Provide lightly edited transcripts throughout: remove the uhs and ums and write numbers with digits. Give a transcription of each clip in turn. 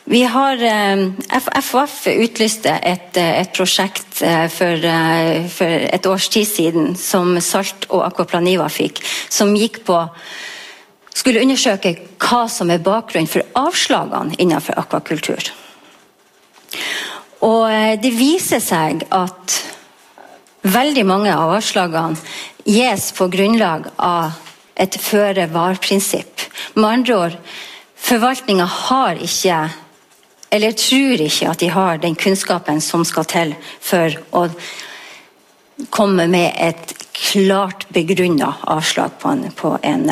Vi har FHF utlyste et prosjekt for et års tid siden som Salt og Aquaplaniva fikk, som gikk på skulle undersøke hva som bakgrunnen for avslagene innenfor akvakultur. Og det viser seg at veldig mange av avslagene gis på grunnlag av et føre-var-prinsipp. Med andre ord, forvaltningen har ikke eller tror ikke at de har den kunnskapen som skal til for å komme med et klart begrunnet avslag på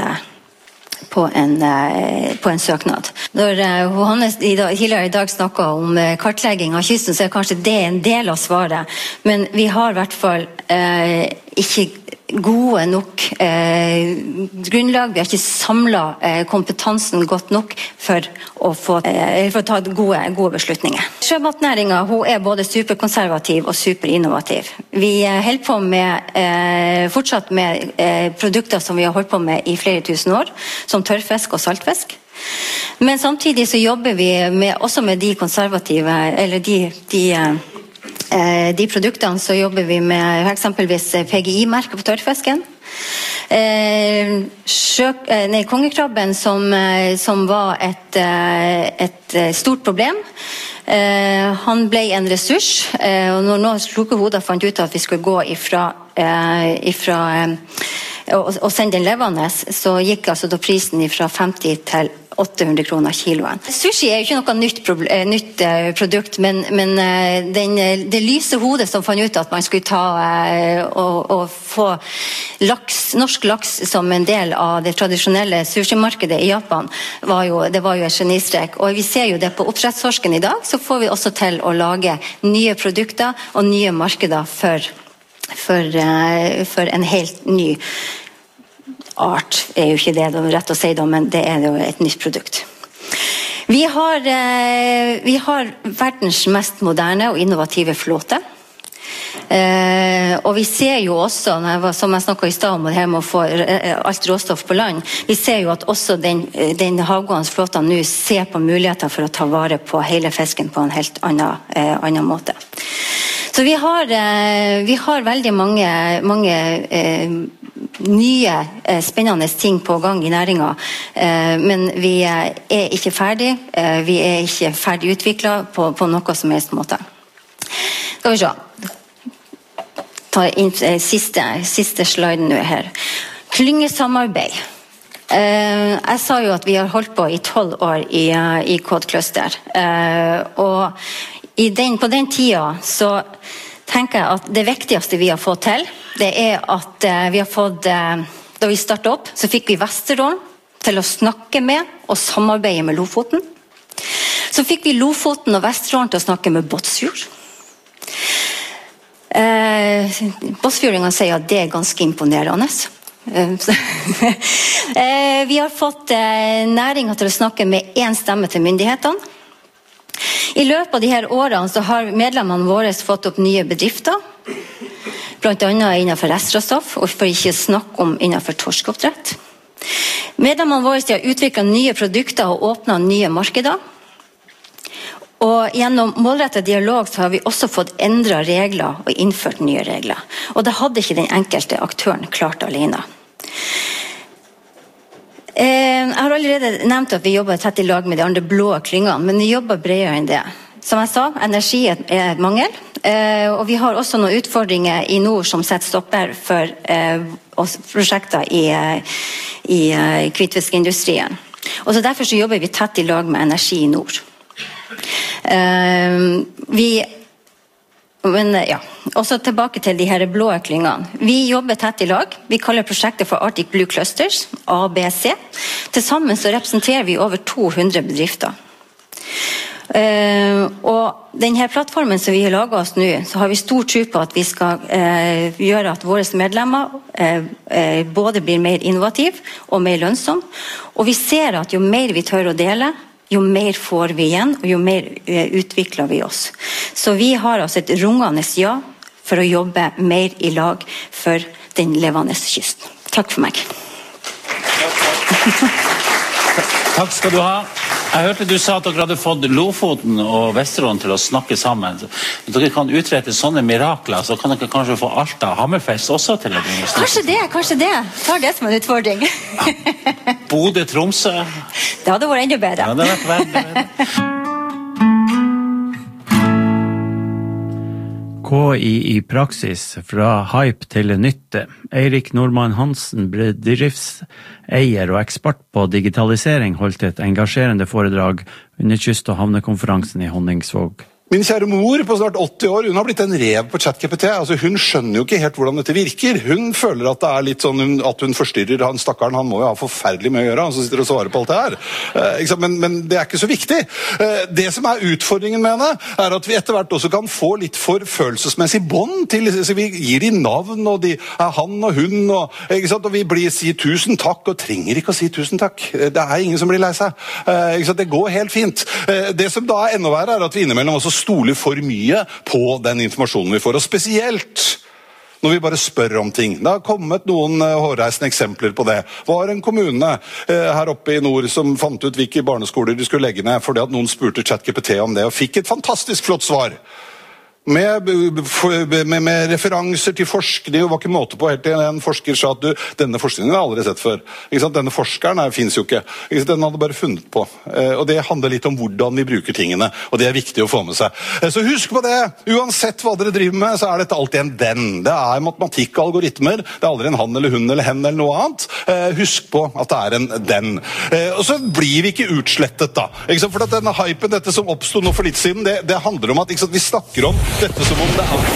en søknad. Når Johannes tidligere i dag snakket om kartlegging av kysten, så kanskje det en del av svaret, men vi har i hvert fall ikke gode nok grunnlag, vi har ikke samlet kompetansen godt nok for å ta gode beslutninger. Sjømatnæringen hun både superkonservativ og superinnovativ. Vi holder på fortsatt med produkter som vi har holdt på med i flere tusen år, som tørrfisk og saltfisk. Men samtidig så jobber vi også med de konservative, eller de produktene, så jobber vi med eksempelvis PGI-merket på tørrfisken. Kongekrabben som var et stort problem. Han ble en ressurs, og når noen kloke hoder fant ut at vi skulle gå ifra og sende den levende, så gikk altså da prisen fra 50 til 800 kroner kiloen. Sushi jo ikke noe nytt produkt, men det lyse hodet som fant ut at man skulle ta og få norsk laks som en del av det tradisjonelle sushi-markedet i Japan, det var jo en genistrek. Og vi ser jo det på oppdrettstorsken i dag, så får vi også til å lage nye produkter og nye markeder for en helt ny art. Jo ikke det rett å si, men det jo et nytt produkt. Vi har verdens mest moderne og innovative flåte. Og vi ser jo også, som jeg snakket i sted om, det her med å få alt råstoff på land, vi ser jo at også den havgående flåten nå ser på muligheter for å ta vare på hele fisken på en helt annen måte. Så vi har veldig mange nye spennende ting på gang i næringen, men vi ikke ferdig, vi ikke ferdig utviklet på noe som helst måte. Skal vi se. Ta inn siste sliden nå her. Klyngesamarbeid. Jeg sa jo at vi har holdt på i 12 år i Cod Cluster, og på den tida så tenker jeg at det viktigste vi har fått til, det at vi har fått, da vi startet opp, så fikk vi Vesterålen til å snakke med og samarbeide med Lofoten. Så fikk vi Lofoten og Vesterålen til å snakke med Båtsfjord. Båtsfjordingene sier at det ganske imponerende. Vi har fått næringen til å snakke med en stemme til myndighetene. I løpet av de her årene så har medlemmene våre fått opp nye bedrifter, blant annet innenfor restråstoff, og for ikke snakke om innenfor torskeoppdrett. Medlemmene våre har utviklet nye produkter og åpnet nye markeder. Og gjennom målrettet dialog så har vi også fått endret regler og innført nye regler. Og det hadde ikke den enkelte aktøren klart alene. Jeg har allerede nevnt at vi jobber tett i lag med de andre blå klyngene, men vi jobber bredere enn det. Som jeg sa, energi et mangel, og vi har også noen utfordringer i nord som setter stopper for prosjekter i hvitfiskindustrien. Og så derfor så jobber vi tett i lag med energi i nord. Men ja, også tilbake til de her blå klyngene. Vi jobber tett i lag. Vi kaller prosjektet for Arctic Blue Clusters, ABC. Til sammen så representerer vi over 200 bedrifter. Og denne plattformen som vi har laget oss nå, så har vi stor tro på at vi skal gjøre at våre medlemmer både blir mer innovativ og mer lønnsom. Og vi ser at jo mer vi tør å dele, jo mer får vi igjen, og jo mer utvikler vi oss. Så vi har altså et rungende ja for å jobbe mer i lag for den levende kysten. Takk for meg. Takk skal du ha. Jeg hørte du sa at dere hadde fått Lofoten og Vesterålen til å snakke sammen. Hvis dere kan utrette sånne mirakler, så kan dere kanskje få Alta og Hammerfest også til å begynne å snakke. Kanskje det. Tar det som en utfordring. Bodø, Tromsø. Det hadde vært enda bedre. Ja, det hadde vært bedre. KI i praksis, fra hype til nytte. Eirik Normann Hansen, bedriftseier og ekspert på digitalisering, holdt et engasjerende foredrag under kyst- og havnekonferansen i Honningsvåg. Min kjære mor på snart 80 år, hun har blitt en rev på ChatGPT. Altså, hun skjønner jo ikke helt hvordan dette virker. Hun føler at det er litt sånn at hun forstyrrer han stakkaren. Han må jo ha forferdelig mye å gjøre, han som sitter og svarer på alt det her. Men det er ikke så viktig. Det som er utfordringen med henne, er at vi etter hvert også kan få litt for følelsesmessig bånd til. Så vi gir de navn, og de er han og hun, og vi sier tusen takk, og trenger ikke å si tusen takk. Det er ingen som blir lei seg. Det går helt fint. Det som da er enda verre, er at vi innimellom også stoler for mye på den informasjonen vi får, og spesielt når vi bare spør om ting. Det har kommet noen hårreisende eksempler på det. Var en kommune her oppe i nord som fant ut hvilke barneskoler de skulle legge ned, fordi at noen spurte ChatGPT om det, og fikk et fantastisk flott svar. Med referanser til forskning, og var ikke måte på helt til en forsker sa at denne forskningen har jeg aldri sett før. Denne forskeren finnes jo ikke. Den hadde bare funnet på. Og det handler litt om hvordan vi bruker tingene, og det er viktig å få med seg. Så husk på det, uansett hva dere driver med, så er dette alltid en den. Det er matematikk og algoritmer, det er aldri en han eller hun eller hen eller noe annet. Husk på at det er en den. Og så blir vi ikke utslettet da. For at denne hypen, dette som oppstod nå for litt siden, det handler om at vi snakker om dette som om det er...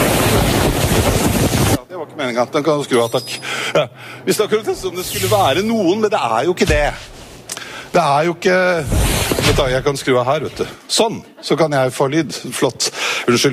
Ja, det var ikke meningen. Den kan du skru av, takk. Ja. Vi snakker om det som om det skulle være noen, men det er jo ikke det. Det er jo ikke... Jeg kan skru av her, vet du. Sånn, så kan jeg få lyd. Flott. Unnskyld.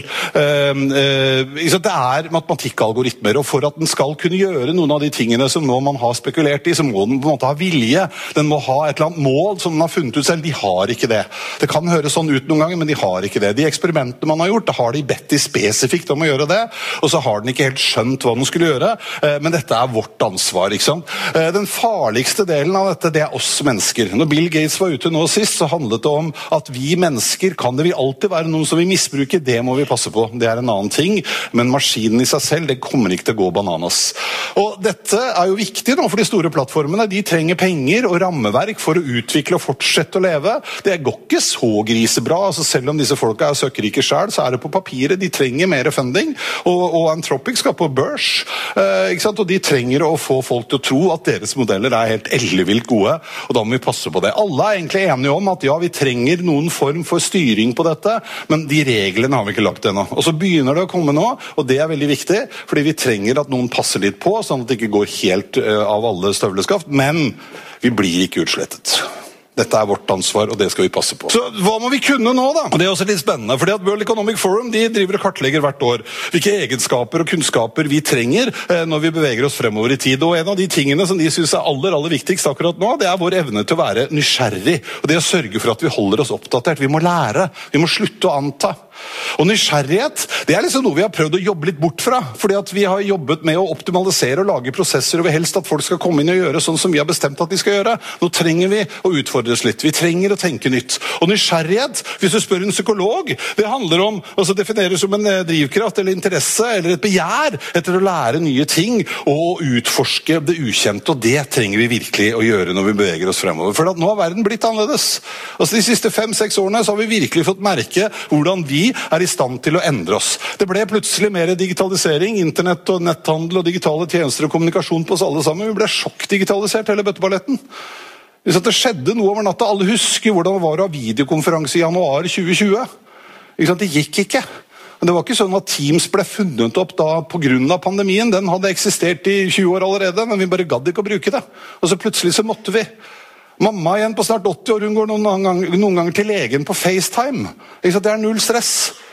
Det er matematikkalgoritmer, og for at den skal kunne gjøre noen av de tingene som nå man har spekulert i, så må den på en måte ha vilje. Den må ha et eller annet mål som den har funnet ut selv. De har ikke det. Det kan høres sånn ut noen ganger, men de har ikke det. De eksperimentene man har gjort, da har de bedt de spesifikt om å gjøre det, og så har den ikke helt skjønt hva den skulle gjøre, men dette er vårt ansvar, ikke sant? Den farligste delen av dette, det er oss mennesker. Når Bill Gates var ute nå sist, så handlet det om at vi mennesker, kan det vil alltid være noen som vi misbruker, det må vi passe på. Det er en annen ting, men maskinen i seg selv, det kommer ikke til å gå bananas. Og dette er jo viktig nå for de store plattformene. De trenger penger og rammeverk for å utvikle og fortsette å leve. Det går ikke så grisebra. Altså, selv om disse folka er søkkerike selv, så er det på papiret. De trenger mer funding, og Anthropic skal på børs, ikke sant? Og de trenger å få folk til å tro at deres modeller er helt ellevilt gode, og da må vi passe på det. Alle er egentlig enige om at ja, vi trenger noen form for styring på dette, men de reglene har vi ikke lagt ennå. Og så begynner det å komme nå, og det er veldig viktig, fordi vi trenger at noen passer litt på, sånn at det ikke går helt av alle støvleskaft, men vi blir ikke utslettet. Dette er vårt ansvar, og det skal vi passe på. Så hva må vi kunne nå da? Og det er også litt spennende, fordi at World Economic Forum de driver og kartlegger hvert år hvilke egenskaper og kunnskaper vi trenger når vi beveger oss fremover i tid. Og en av de tingene som de synes er aller viktigst akkurat nå, det er vår evne til å være nysgjerrig. Og det å sørge for at vi holder oss oppdatert. Vi må lære. Vi må slutte å anta. Og nysgjerrighet, det er liksom noe vi har prøvd å jobbe litt bort fra, fordi at vi har jobbet med å optimalisere og lage prosesser, og vi helst at folk skal komme inn og gjøre sånn som vi har bestemt at de skal gjøre. Nå trenger vi å utfordres litt. Vi trenger å tenke nytt. Og nysgjerrighet, hvis du spør en psykolog, det handler om, altså defineres som en drivkraft eller interesse eller et begjær etter å lære nye ting og utforske det ukjente, og det trenger vi virkelig å gjøre når vi beveger oss fremover. For at nå har verden blitt annerledes. Altså de siste 5-6 årene så har vi virkelig fått merke hvordan vi er i stand til å endre oss. Det ble plutselig mer digitalisering, internett og netthandel og digitale tjenester og kommunikasjon på oss alle sammen. Vi ble sjokkdigitalisert hele bøtteballetten. Hvis det skjedde noe over natta, alle husker hvordan det var å ha videokonferanse i januar 2020. Det gikk ikke. Men det var ikke sånn at Teams ble funnet opp da på grunn av pandemien. Den hadde eksistert i 20 år allerede, men vi bare gadd ikke å bruke det. Og så plutselig så måtte vi. Mamma igjen på snart 80 år, hun går noen ganger til legen på FaceTime. Det er null stress.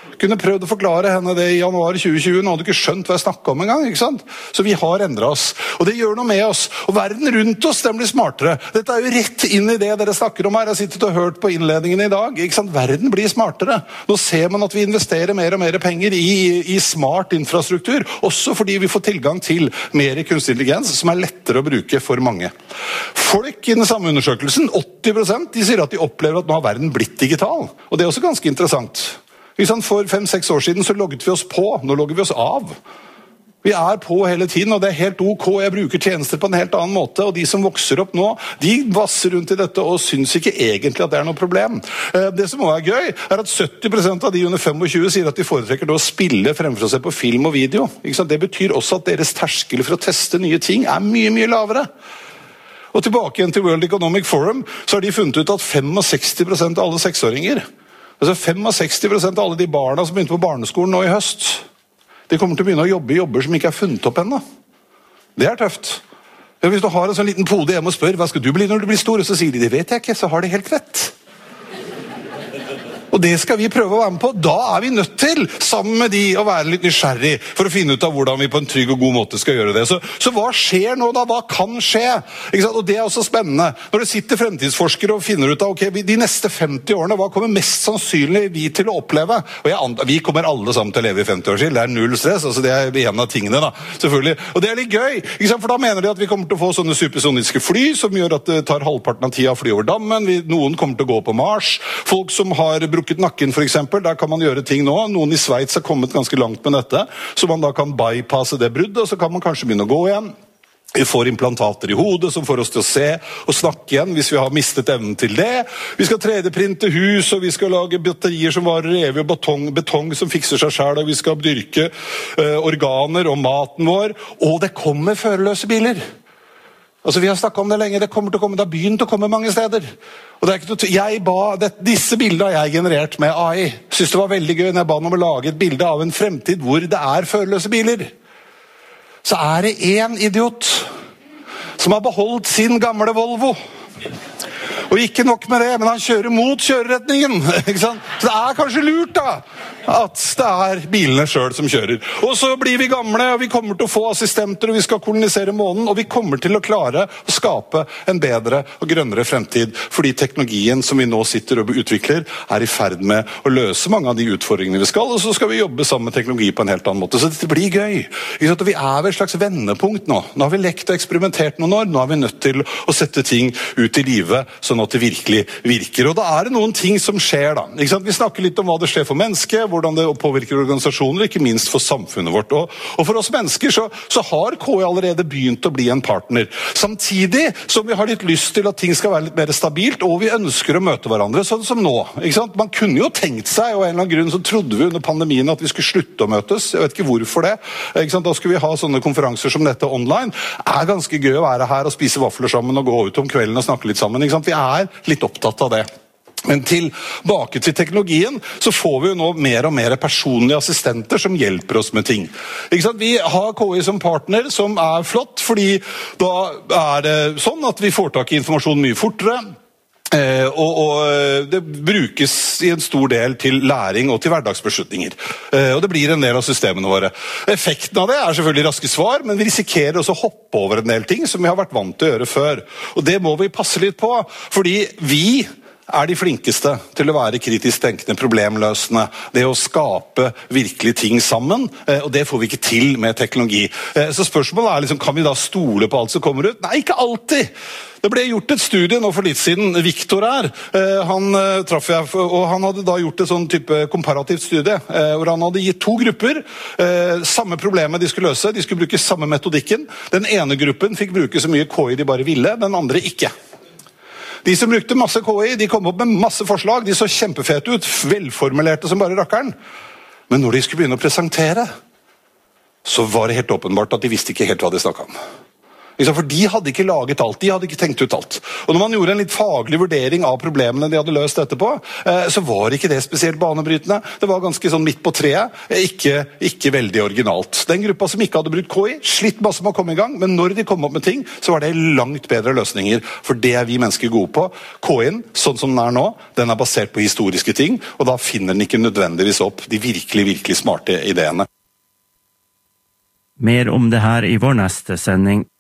Kunne prøvd å forklare henne det i januar 2020, hun hadde ikke skjønt hva jeg snakket om en gang, ikke sant? Så vi har endret oss, og det gjør noe med oss, og verden rundt oss, den blir smartere. Dette jo rett inn i det dere snakker om her, jeg har sittet og hørt på innledningen i dag, ikke sant? Verden blir smartere. Nå ser man at vi investerer mer og mer penger i smart infrastruktur, også fordi vi får tilgang til mer kunstig intelligens, som lettere å bruke for mange. Folk i den samme undersøkelsen, 80%, de sier at de opplever at nå har verden blitt digital, og det også ganske interessant. For 5-6 år siden så logget vi oss på, nå logger vi oss av. Vi på hele tiden, og det helt ok, jeg bruker tjenester på en helt annen måte, og de som vokser opp nå, de vasser rundt i dette og synes ikke egentlig at det noe problem. Det som også gøy, at 70% av de under 25 sier at de foretrekker å spille fremfor å se på film og video. Det betyr også at deres terskel for å teste nye ting mye, mye lavere. Og tilbake igjen til World Economic Forum, så har de funnet ut at 65% av alle 6-åringer, altså 65% av alle de barna som begynte på barneskolen nå i høst, de kommer til å begynne å jobbe i jobber som ikke funnet opp ennå. Det tøft. Hvis du har en sånn liten pode hjemme og spør, hva skal du bli når du blir stor? Og så sier de, det vet jeg ikke, så har de helt rett. Og det skal vi prøve å være med på. Da vi nødt til, sammen med de, å være litt nysgjerrig for å finne ut av hvordan vi på en trygg og god måte skal gjøre det. Så hva skjer nå da? Hva kan skje? Og det også spennende. Når det sitter fremtidsforskere og finner ut av, ok, de neste 50 årene, hva kommer mest sannsynlig vi til å oppleve? Og vi kommer alle sammen til å leve i 50 år til. Det null stress, altså det en av tingene da, selvfølgelig. Og det litt gøy, for da mener de at vi kommer til å få sånne supersoniske fly, som gjør at det tar halvparten av tida å fly over dammen. Noen kommer til å gå på Mars. Folk som har brukket nakken for eksempel, der kan man gjøre ting nå. Noen i Sveits har kommet ganske langt med dette, så man da kan bypasse det bruddet, og så kan man kanskje begynne å gå igjen. Vi får implantater i hodet som får oss til å se og snakke igjen hvis vi har mistet evnen til det. Vi skal 3D-printe hus, og vi skal lage batterier som varer evig, og betong som fikser seg selv, og vi skal dyrke organer og maten vår, og det kommer førerløse biler. Vi har snakket om det lenge, det kommer til å komme, det har begynt å komme mange steder. Og det ikke noe, disse bildene har jeg generert med AI. Synes det var veldig gøy når jeg ba om å lage et bilde av en fremtid hvor det førerløse biler. Så det en idiot som har beholdt sin gamle Volvo. Og ikke nok med det, men han kjører mot kjøreretningen. Ikke sant? Så det kanskje lurt da, at det bilene selv som kjører. Og så blir vi gamle, og vi kommer til å få assistenter, og vi skal kolonisere månen, og vi kommer til å klare å skape en bedre og grønnere fremtid, fordi teknologien som vi nå sitter og utvikler, i ferd med å løse mange av de utfordringene vi skal, og så skal vi jobbe sammen med teknologi på en helt annen måte. Så dette blir gøy. Ikke sant? Og vi ved et slags vendepunkt nå. Nå har vi lekt og eksperimentert noen år, nå vi nødt til å sette ting ut i livet, sånn at det virkelig virker. Og da det noen ting som skjer da. Ikke sant? Vi snakker litt om hva det skjer for mennesket, hvordan det påvirker organisasjoner, ikke minst for samfunnet vårt. Og for oss mennesker så har KI allerede begynt å bli en partner. Samtidig som vi har litt lyst til at ting skal være litt mer stabilt, og vi ønsker å møte hverandre, sånn som nå. Ikke sant? Man kunne jo tenkt seg, og av en eller annen grunn så trodde vi under pandemien at vi skulle slutte å møtes. Jeg vet ikke hvorfor det. Ikke sant? Da skulle vi ha sånne konferanser som dette online. Det ganske gøy å være her og spise vafler sammen og gå ut om kvelden og snakke litt sammen. Ikke sant? Vi litt opptatt av det. Men tilbake til teknologien, så får vi jo nå mer og mer personlige assistenter som hjelper oss med ting. Ikke sant? Vi har KI som partner, som flott, fordi da det sånn at vi får tak i informasjon mye fortere, og det brukes i en stor del til læring og til hverdagsbeslutninger. Og det blir en del av systemene våre. Effekten av det selvfølgelig raske svar, men vi risikerer også å hoppe over en del ting som vi har vært vant til å gjøre før. Og det må vi passe litt på, fordi vi de flinkeste til å være kritisk tenkende, problemløsende, det å skape virkelig ting sammen, og det får vi ikke til med teknologi. Så spørsmålet liksom, kan vi da stole på alt som kommer ut? Nei, ikke alltid! Det ble gjort et studie nå for litt siden, Victor han traff jeg, og han hadde da gjort et sånn type komparativt studie, hvor han hadde gitt 2 grupper, samme problemet de skulle løse, de skulle bruke samme metodikken. Den ene gruppen fikk bruke så mye KI de bare ville, den andre ikke. De som brukte masse KI, de kom opp med masse forslag, de så kjempefete ut, velformulerte som bare rakkeren. Men når de skulle begynne å presentere, så var det helt åpenbart at de visste ikke helt hva de snakket om. For de hadde ikke laget alt, de hadde ikke tenkt ut alt. Og når man gjorde en litt faglig vurdering av problemene de hadde løst etterpå, så var ikke det spesielt banebrytende. Det var ganske sånn midt på treet, ikke veldig originalt. Den gruppa som ikke hadde brukt KI, slitt masse med å komme i gang, men når de kom opp med ting, så var det langt bedre løsninger, for det er vi mennesker gode på. KI-en, sånn som den er nå, den er basert på historiske ting, og da finner den ikke nødvendigvis opp de virkelig, virkelig smarte ideene. Mer om det her i vår neste sending.